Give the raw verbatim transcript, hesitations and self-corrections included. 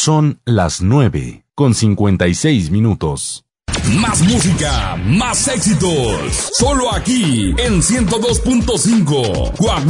Son las nueve con cincuenta y seis minutos. Más música, más éxitos. Solo aquí en ciento dos punto cinco.